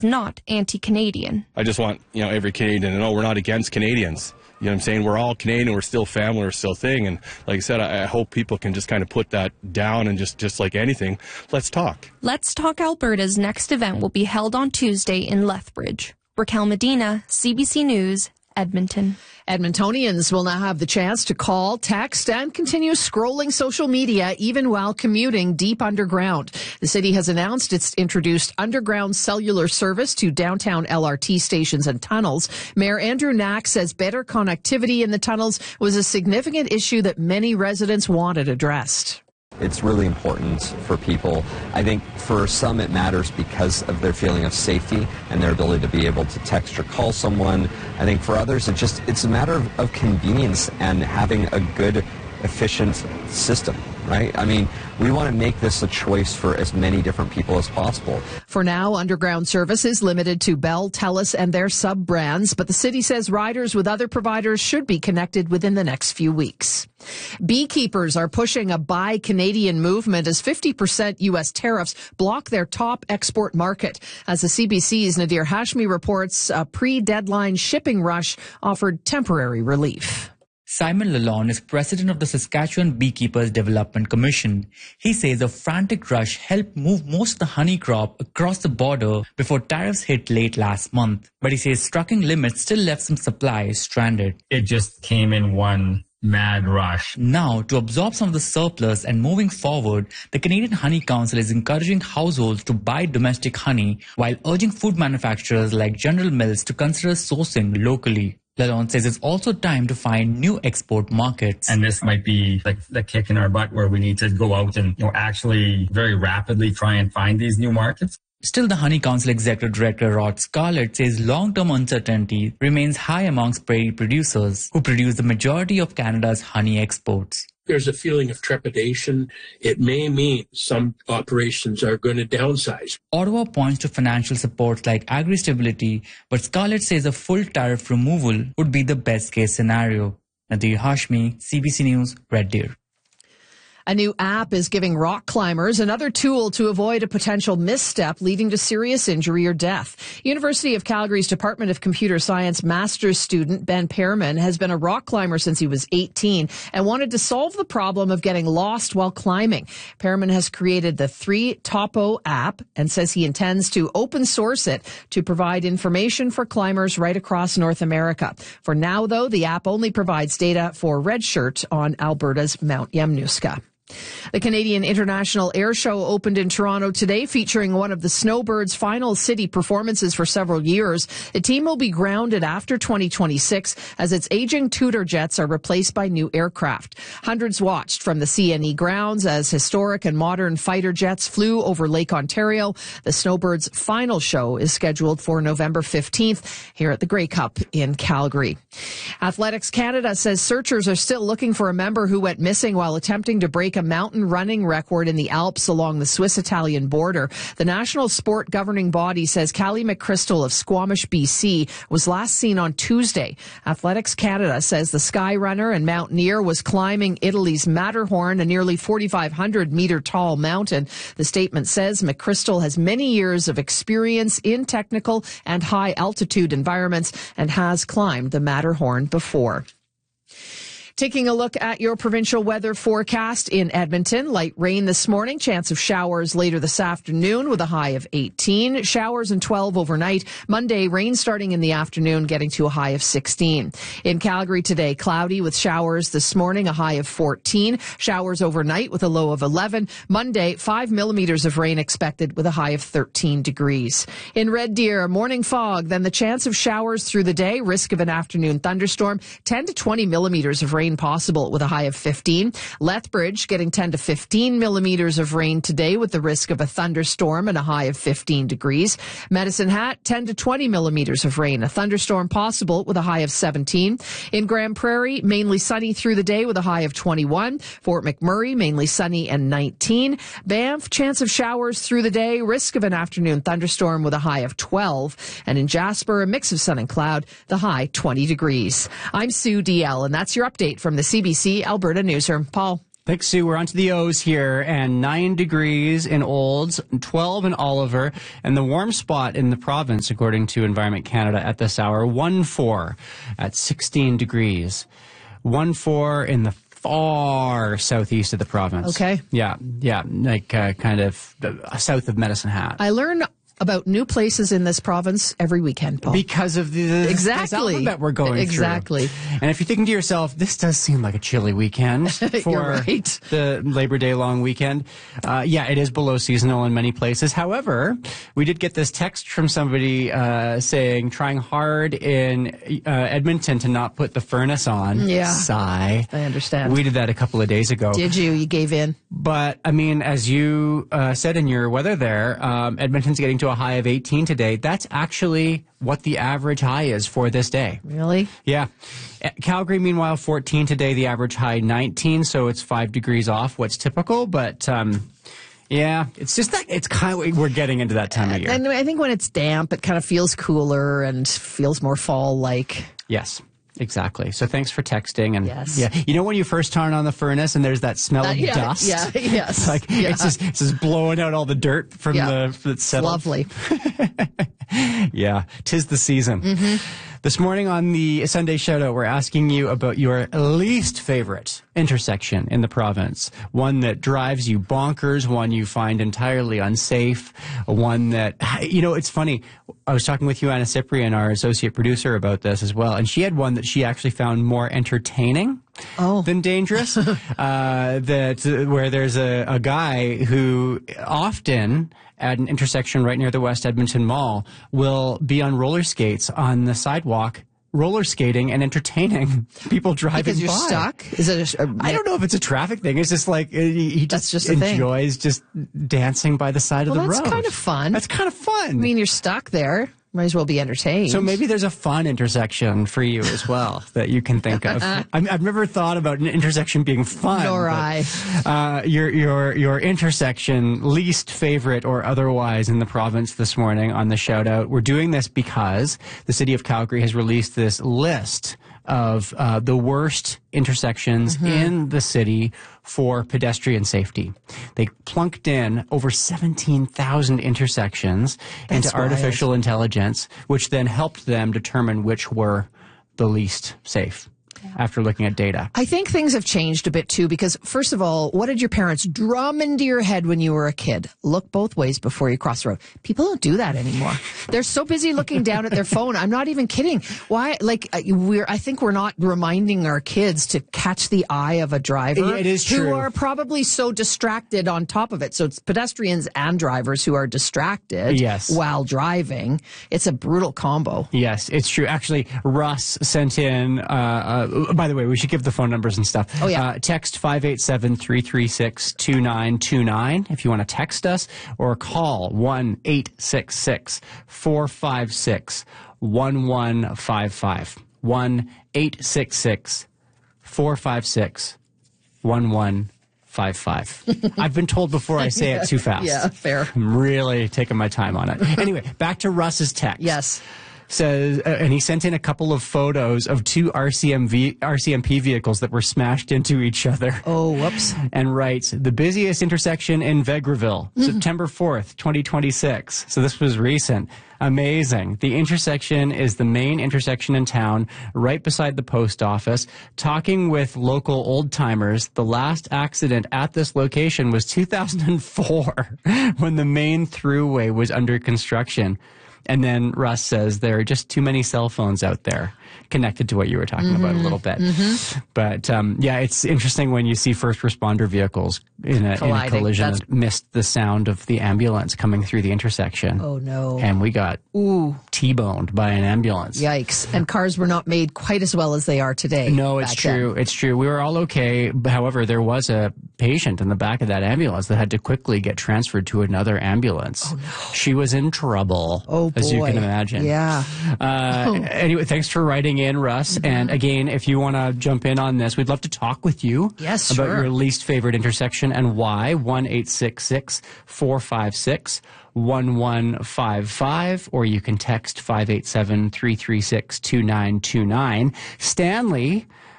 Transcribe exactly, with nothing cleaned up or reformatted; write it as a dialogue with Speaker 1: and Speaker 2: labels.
Speaker 1: not anti-Canadian.
Speaker 2: I just want, you know, every Canadian to know we're not against Canadians. You know what I'm saying? We're all Canadian, we're still family, we're still thing. And like I said, I, I hope people can just kind of put that down and just, just like anything, let's talk.
Speaker 1: Let's Talk Alberta's next event will be held on Tuesday in Lethbridge. Raquel Medina, C B C News, Edmonton.
Speaker 3: Edmontonians will now have the chance to call, text, and continue scrolling social media even while commuting deep underground. The city has announced it's introduced underground cellular service to downtown L R T stations and tunnels. Mayor Andrew Knack says better connectivity in the tunnels was a significant issue that many residents wanted addressed.
Speaker 4: It's really important for people. I think for some it matters because of their feeling of safety and their ability to be able to text or call someone. I think for others it just it's a matter of, of convenience and having a good, efficient system, right? I mean, we want to make this a choice for as many different people as possible.
Speaker 3: For now, underground service is limited to Bell, TELUS, and their sub-brands, but the city says riders with other providers should be connected within the next few weeks. Beekeepers are pushing a Buy Canadian movement as fifty percent U S tariffs block their top export market. As the C B C's Nadir Hashmi reports, a pre-deadline shipping rush offered temporary relief.
Speaker 5: Simon Lalonde is president of the Saskatchewan Beekeepers Development Commission. He says a frantic rush helped move most of the honey crop across the border before tariffs hit late last month. But he says trucking limits still left some supplies stranded.
Speaker 6: It just came in one mad rush.
Speaker 5: Now, to absorb some of the surplus and moving forward, the Canadian Honey Council is encouraging households to buy domestic honey while urging food manufacturers like General Mills to consider sourcing locally. Lalonde says it's also time to find new export markets.
Speaker 6: And this might be like the kick in our butt where we need to go out and, you know, actually very rapidly try and find these new markets.
Speaker 5: Still, the Honey Council Executive Director Rod Scarlett says long-term uncertainty remains high amongst prairie producers who produce the majority of Canada's honey exports.
Speaker 7: There's a feeling of trepidation. It may mean some operations are going to downsize.
Speaker 5: Ottawa points to financial supports like agri-stability, but Scarlett says a full tariff removal would be the best-case scenario. Nadir Hashmi, C B C News, Red Deer.
Speaker 3: A new app is giving rock climbers another tool to avoid a potential misstep leading to serious injury or death. University of Calgary's Department of Computer Science master's student Ben Pearman has been a rock climber since he was eighteen and wanted to solve the problem of getting lost while climbing. Pearman has created the three Topo app and says he intends to open source it to provide information for climbers right across North America. For now, though, the app only provides data for Redshirt on Alberta's Mount Yamnuska. The Canadian International Air Show opened in Toronto today, featuring one of the Snowbirds' final city performances for several years. The team will be grounded after twenty twenty-six as its aging Tudor jets are replaced by new aircraft. Hundreds watched from the C N E grounds as historic and modern fighter jets flew over Lake Ontario. The Snowbirds' final show is scheduled for November fifteenth here at the Grey Cup in Calgary. Athletics Canada says searchers are still looking for a member who went missing while attempting to break a mountain running record in the Alps along the Swiss-Italian border. The national sport governing body says Callie McChrystal of Squamish, B C was last seen on Tuesday. Athletics Canada says the skyrunner and mountaineer was climbing Italy's Matterhorn, a nearly forty-five hundred meter tall mountain. The statement says McChrystal has many years of experience in technical and high altitude environments and has climbed the Matterhorn before. Taking a look at your provincial weather forecast in Edmonton. Light rain this morning, chance of showers later this afternoon with a high of eighteen. Showers and twelve overnight. Monday, rain starting in the afternoon, getting to a high of sixteen. In Calgary today, cloudy with showers this morning, a high of fourteen. Showers overnight with a low of eleven. Monday, five millimeters of rain expected with a high of thirteen degrees. In Red Deer, morning fog, then the chance of showers through the day, risk of an afternoon thunderstorm, ten to twenty millimeters of rain possible with a high of fifteen. Lethbridge getting ten to fifteen millimeters of rain today with the risk of a thunderstorm and a high of fifteen degrees. Medicine Hat, ten to twenty millimeters of rain, a thunderstorm possible with a high of seventeen. In Grand Prairie, mainly sunny through the day with a high of twenty-one. Fort McMurray, mainly sunny and nineteen. Banff, chance of showers through the day, risk of an afternoon thunderstorm with a high of twelve. And in Jasper, a mix of sun and cloud, the high twenty degrees. I'm Sue D L, and that's your update from the C B C Alberta Newsroom. Paul.
Speaker 8: Thanks, Sue. We're on to the O's here, and nine degrees in Olds, twelve in Oliver, and the warm spot in the province, according to Environment Canada at this hour, one four at sixteen degrees. one four in the far southeast of the province.
Speaker 3: Okay.
Speaker 8: Yeah, yeah, like uh, kind of uh, south of Medicine Hat.
Speaker 3: I learn about new places in this province every weekend, Paul.
Speaker 8: Because of the, the
Speaker 3: exactly.
Speaker 8: this alphabet we're going
Speaker 3: exactly.
Speaker 8: through. Exactly. And if you're thinking to yourself, this does seem like a chilly weekend for
Speaker 3: right.
Speaker 8: the Labor Day long weekend. Uh, yeah, it is below seasonal in many places. However, we did get this text from somebody uh, saying, trying hard in uh, Edmonton to not put the furnace on.
Speaker 3: Yeah.
Speaker 8: Sigh.
Speaker 3: I understand.
Speaker 8: We did that a couple of days ago.
Speaker 3: Did you? You gave in?
Speaker 8: But, I mean, as you uh, said in your weather there, um, Edmonton's getting to a high of eighteen today. That's actually what the average high is for this day.
Speaker 3: Really?
Speaker 8: Yeah. Calgary, meanwhile, fourteen today, the average high nineteen, so it's five degrees off what's typical, but um, yeah, it's just that it's kind of, we're getting into that time of year.
Speaker 3: And I think when it's damp, it kind of feels cooler and feels more fall-like.
Speaker 8: Yes. Exactly. So thanks for texting. And
Speaker 3: yes.
Speaker 8: Yeah, you know when you first turn on the furnace and there's that smell
Speaker 3: uh,
Speaker 8: of
Speaker 3: yeah,
Speaker 8: dust?
Speaker 3: Yeah, yes.
Speaker 8: It's like
Speaker 3: yeah.
Speaker 8: it's just it's just blowing out all the dirt from
Speaker 3: yeah.
Speaker 8: the from the settled.
Speaker 3: Lovely.
Speaker 8: Yeah, 'tis the season.
Speaker 3: Mm-hmm.
Speaker 8: This morning on the Sunday Shoutout, we're asking you about your least favorite intersection in the province. One that drives you bonkers, one you find entirely unsafe, one that, you know, it's funny. I was talking with Joanna Cyprian, our associate producer, about this as well, and she had one that she actually found more entertaining
Speaker 3: oh.
Speaker 8: than dangerous. uh, that uh, where there's a, a guy who often at an intersection right near the West Edmonton Mall will be on roller skates on the sidewalk, roller skating and entertaining people driving
Speaker 3: because you're
Speaker 8: by.
Speaker 3: stuck? Is it a, a,
Speaker 8: I don't know if it's a traffic thing. It's just like he, he just,
Speaker 3: just
Speaker 8: enjoys just dancing by the side
Speaker 3: well,
Speaker 8: of the
Speaker 3: that's
Speaker 8: road.
Speaker 3: That's kind of fun.
Speaker 8: That's kind of fun.
Speaker 3: I mean, you're stuck there. Might as well be entertained.
Speaker 8: So maybe there's a fun intersection for you as well that you can think of. I I've never thought about an intersection being fun.
Speaker 3: Nor
Speaker 8: but,
Speaker 3: I.
Speaker 8: Uh, your your your intersection, least favorite or otherwise in the province this morning on the shout out. We're doing this because the city of Calgary has released this list of uh, the worst intersections mm-hmm. in the city for pedestrian safety. They plunked in over seventeen thousand intersections
Speaker 3: That's
Speaker 8: into artificial
Speaker 3: wild.
Speaker 8: intelligence, which then helped them determine which were the least safe. After looking at data.
Speaker 3: I think things have changed a bit too because, first of all, what did your parents drum into your head when you were a kid? Look both ways before you cross the road. People don't do that anymore. They're so busy looking down at their phone. I'm not even kidding. Why? Like, we're, I think we're not reminding our kids to catch the eye of a driver.
Speaker 8: It is true.
Speaker 3: Who are probably so distracted on top of it. So it's pedestrians and drivers who are distracted
Speaker 8: yes.
Speaker 3: while driving. It's a brutal combo.
Speaker 8: Yes, it's true. Actually, Russ sent in, uh, uh, by the way, we should give the phone numbers and stuff.
Speaker 3: Oh, yeah.
Speaker 8: Uh, text five eight seven, three three six, two nine two nine if you want to text us, or call one eight six six, four five six, one one five five. one eight six six, four five six, one one five five. I've been told before I say
Speaker 3: yeah,
Speaker 8: it too fast.
Speaker 3: Yeah, fair.
Speaker 8: I'm really taking my time on it. Anyway, back to Russ's text.
Speaker 3: Yes.
Speaker 8: Says, uh, and he sent in a couple of photos of two R C M V, R C M P vehicles that were smashed into each other.
Speaker 3: Oh, whoops.
Speaker 8: And writes, the busiest intersection in Vegreville,
Speaker 3: Mm-hmm.
Speaker 8: September fourth, twenty twenty-six. So this was recent. Amazing. The intersection is the main intersection in town, right beside the post office. Talking with local old timers, the last accident at this location was two thousand four when the main throughway was under construction. And then Russ says there are just too many cell phones out there, connected to what you were talking mm-hmm. about a little bit. Mm-hmm. But um, yeah, it's interesting when you see first responder vehicles in a, in a collision that missed the sound of the ambulance coming through the intersection.
Speaker 3: Oh, no.
Speaker 8: And we got
Speaker 3: Ooh.
Speaker 8: T-boned by an ambulance.
Speaker 3: Yikes. And cars were not made quite as well as they are today.
Speaker 8: No, it's true.
Speaker 3: Then.
Speaker 8: It's true. We were all okay. However, there was a patient in the back of that ambulance that had to quickly get transferred to another ambulance.
Speaker 3: Oh, no.
Speaker 8: She was in trouble,
Speaker 3: oh,
Speaker 8: as
Speaker 3: boy.
Speaker 8: you can imagine.
Speaker 3: Yeah.
Speaker 8: Uh, oh. Anyway, thanks for writing in, Russ. Mm-hmm. And again, if you want to jump in on this, we'd love to talk with you
Speaker 3: yes,
Speaker 8: about
Speaker 3: sure.
Speaker 8: your least favorite intersection and why. one eight six six, four five six, one one five five, or you can text five eight seven, three three six, two nine two nine. Stanley